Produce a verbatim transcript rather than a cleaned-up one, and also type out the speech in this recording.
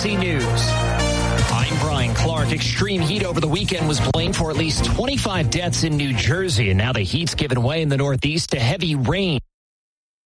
C News. I'm Brian Clark. Extreme heat over the weekend was blamed for at least twenty-five deaths in New Jersey, and now the heat's given way in the Northeast to heavy rain.